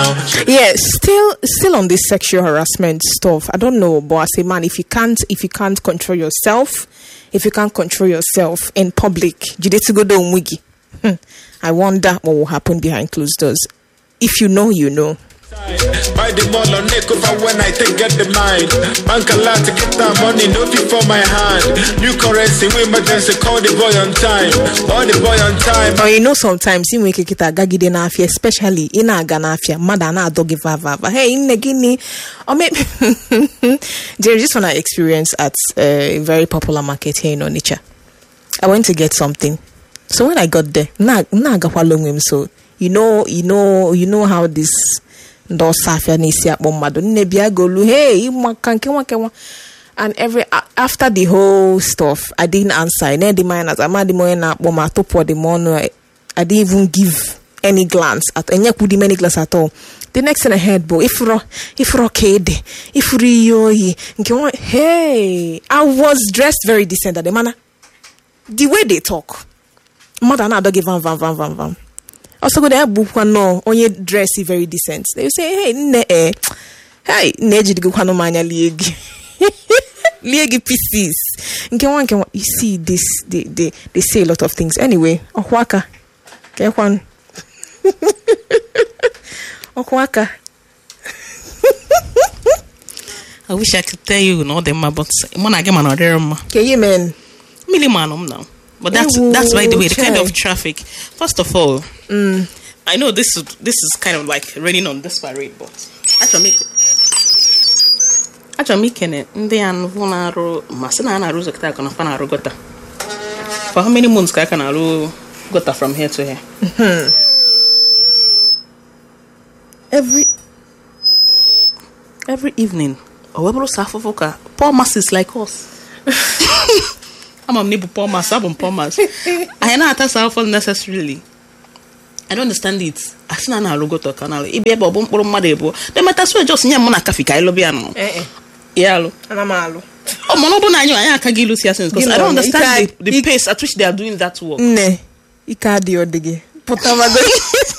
Yeah, still on this sexual harassment stuff. I don't know, but as a man, if you can't control yourself, in public, I wonder what will happen behind closed doors. If you know, you know. Buy the mall on neck over when I take get the mind. Bank a lot to get that money, no fee for my hand. New currency, we emergency, call the boy on time. Or you know, sometimes you make it a gagide na afia, especially in a ganafia, madana doggy vava. Hey, in the Guinea, or maybe there is just one I experienced at a very popular market here in Onitsha. I went to get something. So when I got there, so you know how this do safia nisia bombado nebia golu hey and after the whole stuff I didn't answer. And the miners amadi mo na boma to pour the mono. I didn't even give any glance at any glance at all. The next thing I heard, bo if kede if yoyi hey, I was dressed very decent at the manner. The way they talk, mother na do give van. Also, go there, book one no, only dressy very decent. They say, hey, neji go kwano manya liegi pieces. You see this, they say a lot of things. Anyway, okwaka, kekwan, okwaka. I wish I could tell you all them, but when I get my order, can you man? Milliman now. But that's by the way, the kind of traffic. First of all, I know this is kind of like raining on this parade, but actually ndị anụ na-arụ masị na na-arụ zokta ka na fa na-arụ gota. For how many months ka na arụ gota from here to here? Every evening, or poor masses like us. I'm a poor mass. I know that's helpful necessarily. I don't understand it. I see na logo to canal. Ibe bo mkpụrụ mmadụ ebo. They might as well just nye mụ na kafe ka ilo bia no. Yeah lo. Ana malu. Oh, mono bụ na anyị aka gi lucia sense because I don't understand the pace at which they are doing that work. Ne. Ika di odigi. Potamago.